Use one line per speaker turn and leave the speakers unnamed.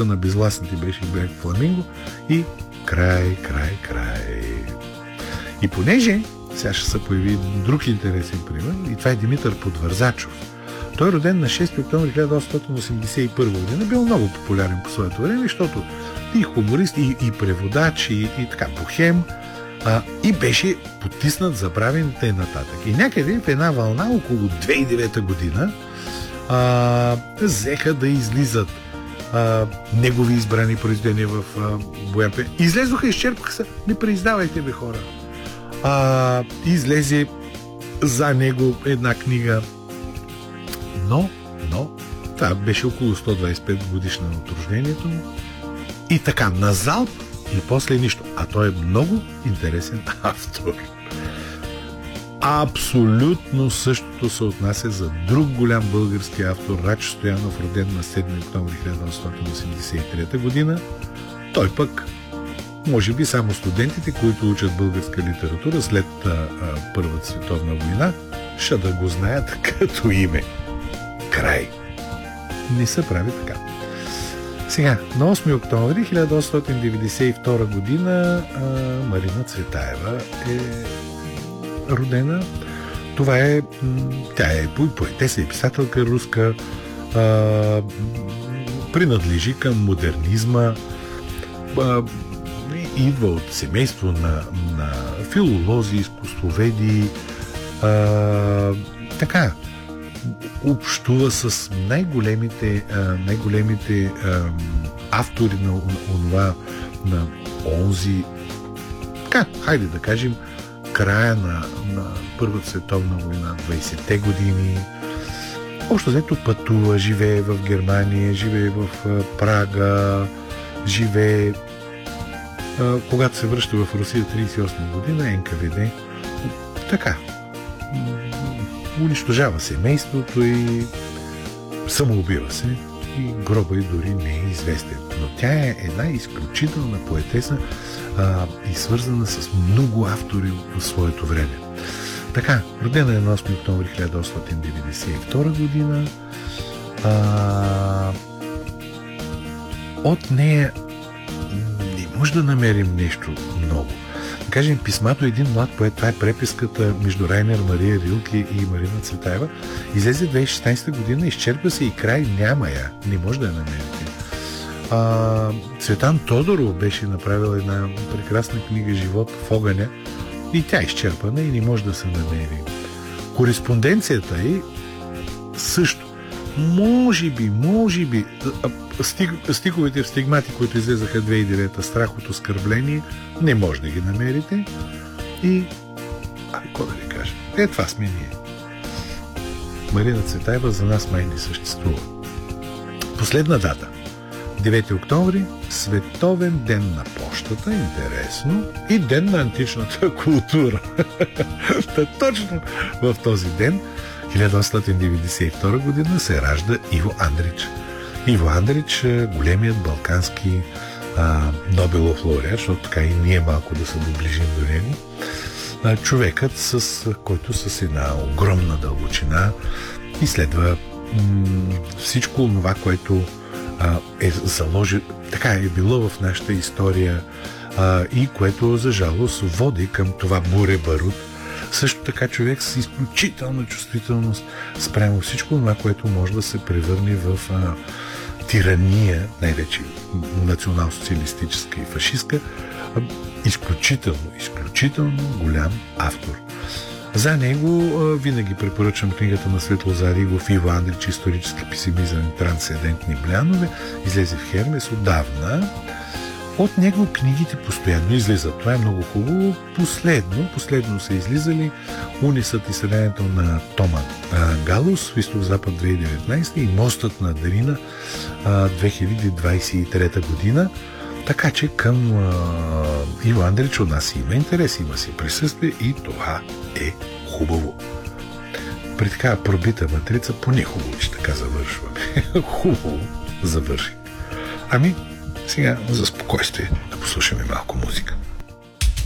Кулата на безвластните беше бяг Фламинго и край. И понеже сега ще се появи друг интересен пример, и това е Димитър Подвързачов. Той е роден на 6 октомври 1881 година, бил много популярен по своето време, защото и хуморист, и преводач, и така бохем, и беше потиснат, забравен и т.н. И някъде в една вълна около 2009 година взеха да излизат негови избрани произведения в Боян Пенев. Излезоха, изчерпаха се. Не преиздавайте, бе, хора. Излезе за него една книга. Но това беше около 125 годишна от рождението му. И така, на залп и после нищо. А той е много интересен автор. Абсолютно същото се отнася за друг голям български автор, Рачо Стоянов, роден на 7 октомври 1883 година. Той пък, може би само студентите, които учат българска литература след Първата световна война, ще да го знаят като име. Край. Не се прави така. Сега, на 8 октомври 1892 година Марина Цветаева е родена. Това е, тя е поетеса и писателка руска, принадлежи към модернизма, идва от семейство на филолози, изкуствоведи, така, общува с най-големите автори на онзи, така, хайде да кажем, края на Първата световна война, 20-те години. Общо взето пътува, живее в Германия, живее в Прага, живее, когато се връща в Русия 1938 година, НКВД, така, унищожава семейството и самоубива се и гроба й дори не е известен. Но тя е една изключителна поетеса и свързана с много автори в своето време. Така, родена е на 8 октомври 1892 година. От нея не може да намерим нещо много. Да кажем, писмато Един млад поет, това е преписката между Райнер Мария Рилке и Марина Цветаева. Излезе 2016 година, изчерпа се и край, няма я. Не може да я намерите. Цветан Тодоров беше направил една прекрасна книга "Живот в огъня" и тя е изчерпана и не може да се намери. Кореспонденцията е също. Може би стиховете в Стигмати, които излезаха 2009, "Страх от оскърбление", не може да ги намерите. И какво да ви кажа? Това сме ние. Марина Цветаева за нас май не съществува. Последна дата. 9 октомври, Световен ден на пощата, интересно, и Ден на античната култура. Точно в този ден, 1892 година, се ражда Иво Андрич. Иво Андрич, големият балкански Нобелов лауреат, защото така и ние малко да се доближим до него. Човекът, който с една огромна дълбочина изследва всичко това, което е заложил, така е било в нашата история и което за жалост води към това буре барут. Също така човек с изключителна чувствителност спрямо всичко това, което може да се превърне в тирания, най-вече национал-социалистическа и фашистка. Изключително голям автор. За него винаги препоръчвам книгата на Светлозар Игов "Иво Андрич. Исторически песимизъм и трансцендентни блянове". Излезе в Хермес отдавна. От него книгите постоянно излизат. Това е много хубаво. Последно са излизали "Унисът и съдението на Тома Галус" в Изток-Запад 2019 и "Мостът на Дарина" 2023 година. Така че към Иво Андрич у нас има интерес, има си присъствие и това е хубаво. При такава пробита матрица поне хубаво, че така завършваме. Хубаво завърши. Ами, сега за спокойствие да послушаме малко музика.